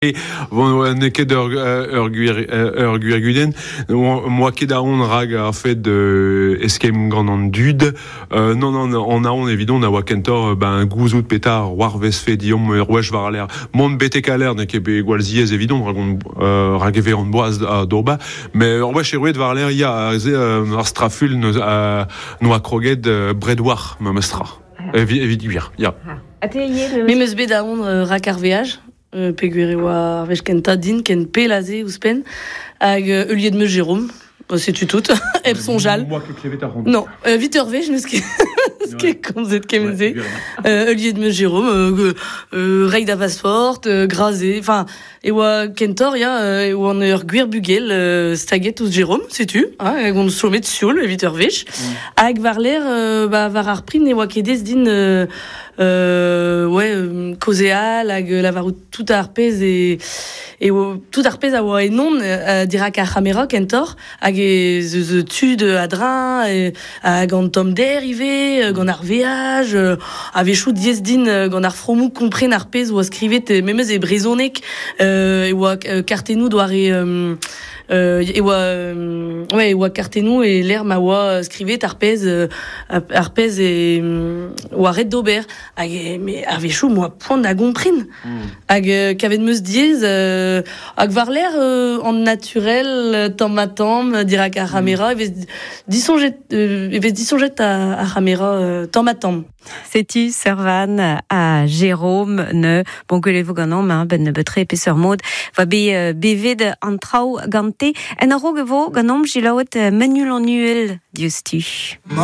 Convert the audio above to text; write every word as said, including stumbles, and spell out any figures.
Von neket ur ur ur gwirguden, moi ket a on rag a fait de eskem gant an dud. Euh, non non on a on évident on a wa kentor ben gouzout petar war vesfe diom ur wech var l'air. Mont betek a l'air ne ket be gwalziez évident ragon euh, rag ever an boaz a doba, mais ur wech erouet var l'air ya ar straful no no a kroget bredwar ma mestra. Evit gwir, ya. Me meus bet a on rak ar veaj. Euh, peguere oa vech kenta din ken pelaze ouspen hag euh, euliet me Jérôme, euh, sais-tu tout, eb son jal. Moi que klevet a rond. Non, euh, vite hervé, je ne sais pas comme vous êtes kemenze. Euliet me Jérôme, euh, euh, reig da vasfort, euh, grasé, enfin, et oa kentor ya, e oa an ur gwir bugel, euh, staget ouz Jérôme, sais-tu, hein, hag on somet sioul, vite hervé. Hag var l'air, euh, bah, var ar prin e oa kedez din, euh, Euh, ouais, euh, kozeal, hag lavarout tout a arpez et et tout arpez a oa enon euh, dirak a chamera kentor hag e ze ze tud a dra et hag an tom derive gant ar veaj euh, a vechou diez din euh, gant ar fromou kompren arpez oa skrivet e memez e brezonek euh, e oa euh, kartenou doare euh, Euh, et oa euh, ouais oa kartenou et l'air ma oa skrivet arpez euh, arpez et euh, oa red d'ober hag mais ave chou moi point a gomprin mm. hag euh, kavet meus diez euh, hag var l'air euh, en naturel tam ma tam dirak a ramera mm. evez disonjet euh, evez disonjet a, a ramera euh, tam ma tam. C'est-tu Servan à Jérôme ne bon que les vous gagnons mais ben ne betre épaisseur mode va be bevid en trau gante en a rogevo gagnons gilaot menul annuel diustu.